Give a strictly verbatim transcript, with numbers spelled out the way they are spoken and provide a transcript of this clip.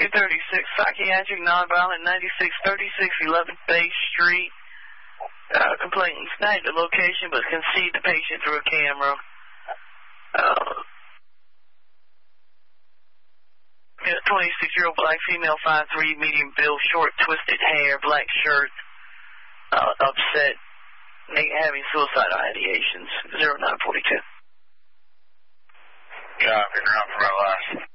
thirty-six, psychiatric, nonviolent, ninety-six thirty-six eleventh Bay Street. Uh, complainant sniped the location but can see the patient through a camera. Uh, twenty-six-year-old black female, five three, medium build, short, twisted hair, black shirt, uh, upset, having suicidal ideations. zero nine forty-two. Yeah, figure out for my last.